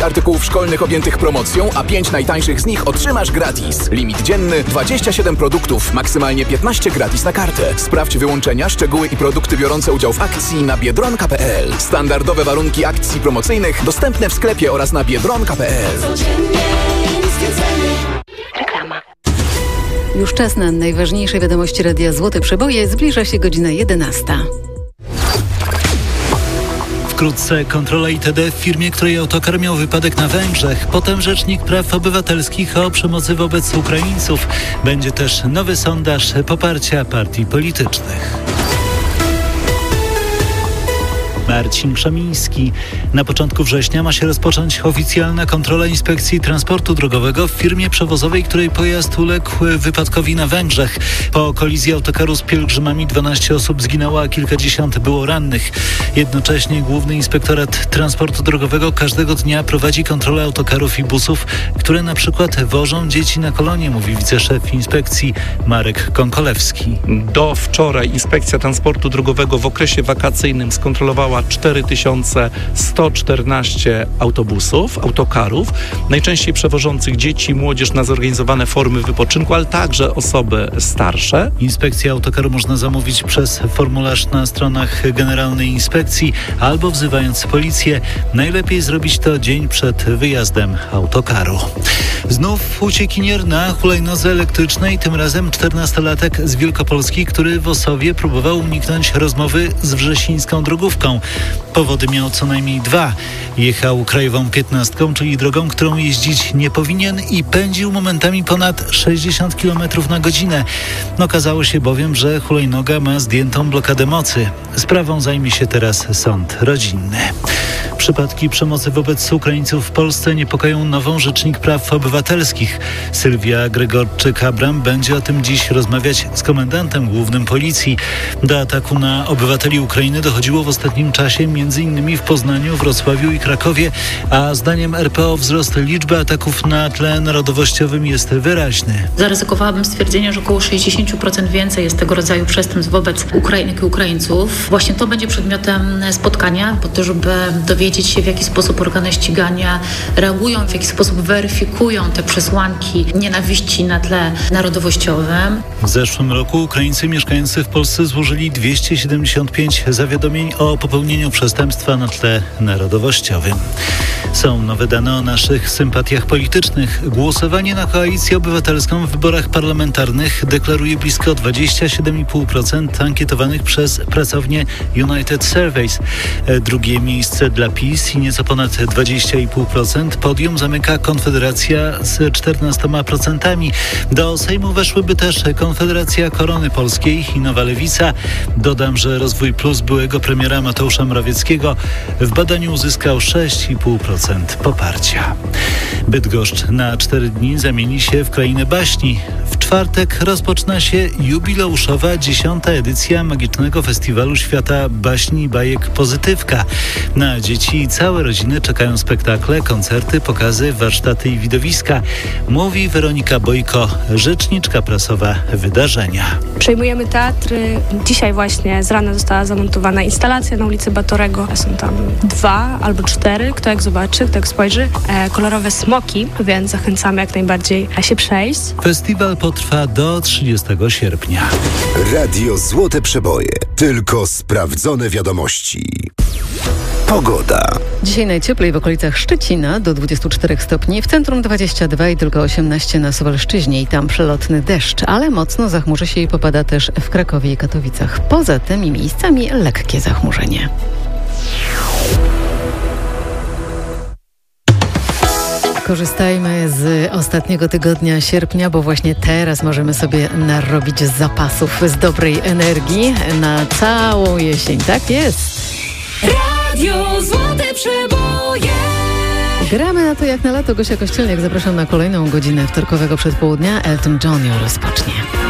artykułów szkolnych objętych promocją, a 5 najtańszych z nich otrzymasz gratis. Limit dzienny 27 produktów, maksymalnie 15 gratis na kartę. Sprawdź wyłączenia, szczegóły i produkty biorące udział w akcji na biedronka.pl. Standardowe warunki akcji promocyjnych dostępne w sklepie oraz na biedronka.pl. Reklama. Już czas na najważniejsze wiadomości Radia Złote Przeboje. Zbliża się godzina 11. Wkrótce kontrola ITD w firmie, której autokar miał wypadek na Węgrzech. Potem Rzecznik Praw Obywatelskich o przemocy wobec Ukraińców. Będzie też nowy sondaż poparcia partii politycznych. Marcin Krzemiński. Na początku września ma się rozpocząć oficjalna kontrola Inspekcji Transportu Drogowego w firmie przewozowej, której pojazd uległ wypadkowi na Węgrzech. Po kolizji autokaru z pielgrzymami 12 osób zginęło, a kilkadziesiąt było rannych. Jednocześnie Główny Inspektorat Transportu Drogowego każdego dnia prowadzi kontrolę autokarów i busów, które na przykład wożą dzieci na kolonie, mówi wiceszef inspekcji Marek Konkolewski. Do wczoraj Inspekcja Transportu Drogowego w okresie wakacyjnym skontrolowała 4114 autobusów, autokarów, najczęściej przewożących dzieci, młodzież na zorganizowane formy wypoczynku, ale także osoby starsze. Inspekcję autokaru można zamówić przez formularz na stronach Generalnej Inspekcji albo wzywając policję. Najlepiej zrobić to dzień przed wyjazdem autokaru. Znów uciekinier na hulajnodze elektrycznej, tym razem 14-latek z Wielkopolski, który w Osowie próbował uniknąć rozmowy z wrzesińską drogówką. Powody miał co najmniej dwa. Jechał krajową 15, czyli drogą, którą jeździć nie powinien i pędził momentami ponad 60 km na godzinę. Okazało się bowiem, że hulajnoga ma zdjętą blokadę mocy. Sprawą zajmie się teraz sąd rodzinny. Przypadki przemocy wobec Ukraińców w Polsce niepokoją nową Rzecznik Praw Obywatelskich. Sylwia Gregorczyk-Abram będzie o tym dziś rozmawiać z komendantem głównym policji. Do ataku na obywateli Ukrainy dochodziło w ostatnim czasie m.in. w Poznaniu, Wrocławiu i Krakowie, a zdaniem RPO wzrost liczby ataków na tle narodowościowym jest wyraźny. Zaryzykowałabym stwierdzenie, że około 60% więcej jest tego rodzaju przestępstw wobec Ukrainek i Ukraińców. Właśnie to będzie przedmiotem spotkania, po to, żeby dowiedzieć się, w jaki sposób organy ścigania reagują, w jaki sposób weryfikują te przesłanki nienawiści na tle narodowościowym. W zeszłym roku Ukraińcy mieszkający w Polsce złożyli 275 zawiadomień o popełnieniu przestępstwa na tle narodowościowym. Są nowe dane o naszych sympatiach politycznych. Głosowanie na Koalicję Obywatelską w wyborach parlamentarnych deklaruje blisko 27,5% ankietowanych przez pracownię United Surveys. Drugie miejsce dla PiS i nieco ponad 20,5% podium zamyka Konfederacja z 14%. Do Sejmu weszłyby też Konfederacja Korony Polskiej i Nowa Lewica. Dodam, że Rozwój Plus byłego premiera Mateusza Morawieckiego w badaniu uzyskał 6,5% poparcia. Bydgoszcz na 4 dni zamieni się w krainę baśni. W czwartek rozpoczyna się jubileuszowa 10. edycja Magicznego Festiwalu Świata Baśni i Bajek Pozytywka. Na dzieci i całe rodziny czekają spektakle, koncerty, pokazy, warsztaty i widowiska, mówi Weronika Bojko, rzeczniczka prasowa wydarzenia. Przejmujemy teatry. Dzisiaj właśnie z rana została zamontowana instalacja na ulicy Batorego. Są tam 2 albo 4, kto jak zobaczy, kto jak spojrzy. Kolorowe smoki, więc zachęcamy jak najbardziej się przejść. Festiwal potrwa do 30 sierpnia. Radio Złote Przeboje. Tylko sprawdzone wiadomości. Pogoda. Dzisiaj najcieplej w okolicach Szczecina do 24 stopni, w centrum 22 i tylko 18 na Suwalszczyźnie i tam przelotny deszcz, ale mocno zachmurzy się i popada też w Krakowie i Katowicach. Poza tymi miejscami lekkie zachmurzenie. Korzystajmy z ostatniego tygodnia sierpnia, bo właśnie teraz możemy sobie narobić zapasów z dobrej energii na całą jesień. Tak jest. Radio Złote Przeboje. Gramy na to jak na lato. Gosia Kościelniak, zapraszam na kolejną godzinę wtorkowego przedpołudnia. Elton John ją rozpocznie.